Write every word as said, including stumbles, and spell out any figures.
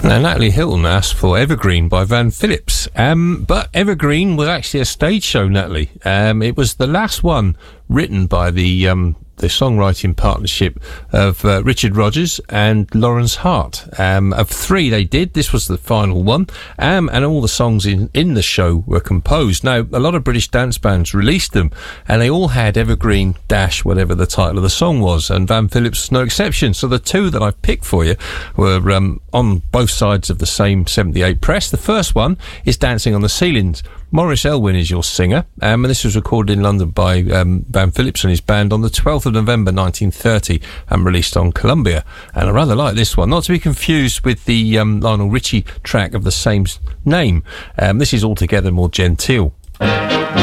Now, Natalie Hilton asked for Evergreen by Van Phillips, um, but Evergreen was actually a stage show, Natalie. Um, it was the last one written by the um, the songwriting partnership of uh, Richard Rodgers and Lawrence Hart. Um, of three they did, this was the final one, um, and all the songs in, in the show were composed. Now, a lot of British dance bands released them, and they all had Evergreen dash whatever the title of the song was, and Van Phillips was no exception. So the two that I've picked for you were um, on both sides of the same seventy-eight press. The first one is Dancing on the Ceilings. Maurice Elwyn is your singer, um, and this was recorded in London by um, Van Phillips and his band on the twelfth of November nineteen thirty and released on Columbia. And I rather like this one, not to be confused with the um, Lionel Richie track of the same name. Um, this is altogether more genteel.